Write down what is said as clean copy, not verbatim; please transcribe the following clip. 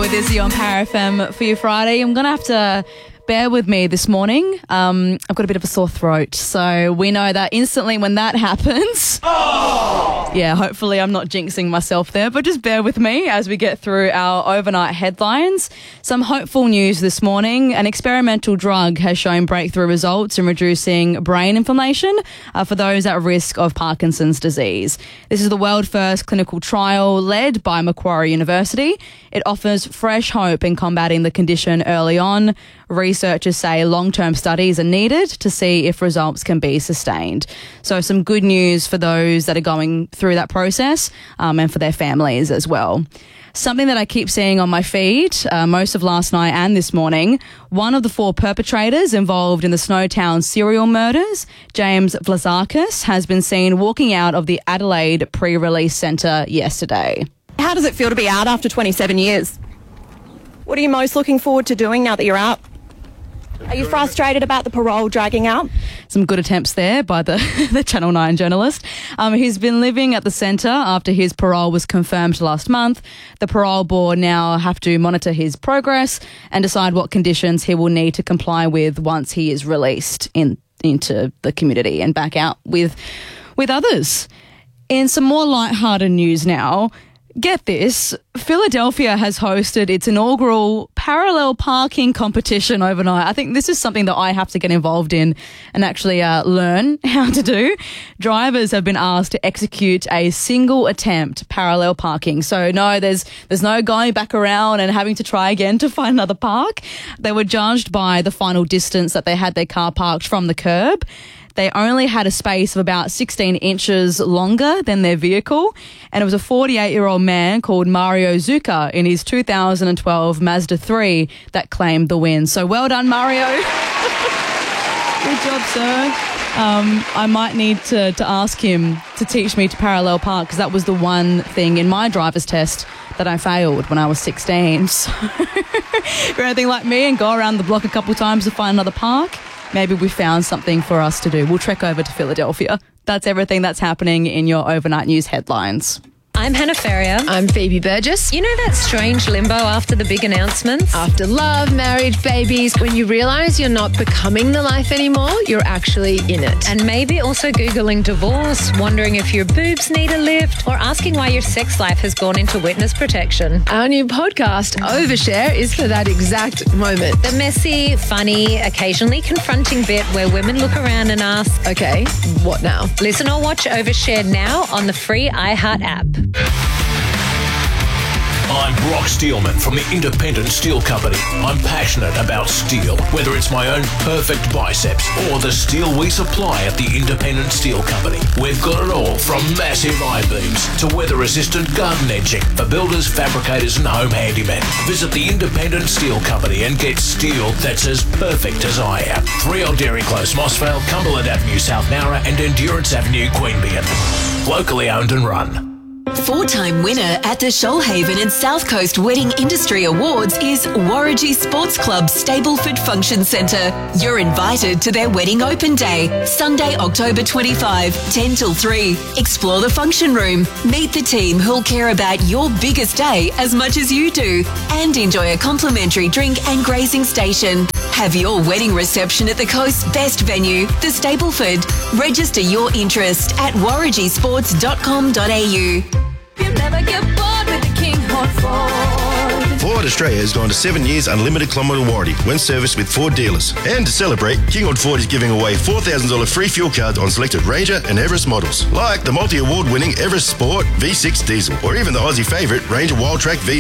with Izzy on Power FM for your Friday. I'm going to have to bear with me this morning. I've got a bit of a sore throat, so we know that instantly when that happens. Yeah, hopefully I'm not jinxing myself there, but just bear with me as we get through our overnight headlines. Some hopeful news this morning. An experimental drug has shown breakthrough results in reducing brain inflammation for those at risk of Parkinson's disease. This is the world first clinical trial led by Macquarie University. It offers fresh hope in combating the condition early on. Researchers say long-term studies are needed to see if results can be sustained. So some good news for those that are going through that process and for their families as well. Something that I keep seeing on my feed most of last night and this morning, one of the 4 perpetrators involved in the Snowtown serial murders, James Vlazakis, has been seen walking out of the Adelaide pre-release centre yesterday. How does it feel to be out after 27 years? What are you most looking forward to doing now that you're out? Are you frustrated about the parole dragging out? Some good attempts there by the Channel 9 journalist. He's been living at the centre after his parole was confirmed last month. The parole board now have to monitor his progress and decide what conditions he will need to comply with once he is released into the community and back out with others. In some more lighthearted news now, get this, Philadelphia has hosted its inaugural parallel parking competition overnight. I think this is something that I have to get involved in and actually learn how to do. Drivers have been asked to execute a single attempt parallel parking. So no, there's no going back around and having to try again to find another park. They were judged by the final distance that they had their car parked from the curb. They only had a space of about 16 inches longer than their vehicle, and it was a 48-year-old man called Mario Zucca in his 2012 Mazda 3 that claimed the win. So well done, Mario. Good job, sir. I might need to ask him to teach me to parallel park because that was the one thing in my driver's test that I failed when I was 16. So if you're anything like me and go around the block a couple times to find another park, maybe we found something for us to do. We'll trek over to Philadelphia. That's everything that's happening in your overnight news headlines. I'm Hannah Ferrier. I'm Phoebe Burgess. You know that strange limbo after the big announcements? After love, marriage, babies, when you realise you're not becoming the life anymore, you're actually in it. And maybe also Googling divorce, wondering if your boobs need a lift, or asking why your sex life has gone into witness protection. Our new podcast, Overshare, is for that exact moment. The messy, funny, occasionally confronting bit where women look around and ask, okay, what now? Listen or watch Overshare now on the free iHeart app. I'm Brock Steelman from the Independent Steel Company. I'm passionate about steel, whether it's my own perfect biceps or the steel we supply at the Independent Steel Company. We've got it all from massive I-beams to weather-resistant garden edging for builders, fabricators and home handymen. Visit the Independent Steel Company and get steel that's as perfect as I am. 3 Old Dairy Close, Mossvale, Cumberland Avenue, South Nowra and Endurance Avenue, Queanbeyan. Locally owned and run. 4-time winner at the Shoalhaven and South Coast Wedding Industry Awards is Warragee Sports Club Stableford Function Centre. You're invited to their wedding open day, Sunday, October 25, 10 till 3. Explore the function room, meet the team who'll care about your biggest day as much as you do, and enjoy a complimentary drink and grazing station. Have your wedding reception at the coast's best venue, the Stableford. Register your interest at warrageesports.com.au. You'll never get bored with the Kinghorn Ford. Ford Australia has gone to 7 years unlimited kilometre warranty when serviced with Ford dealers. And to celebrate, Kinghorn Ford is giving away $4,000 free fuel cards on selected Ranger and Everest models, like the multi-award winning Everest Sport V6 diesel, or even the Aussie favourite Ranger Wildtrak V6.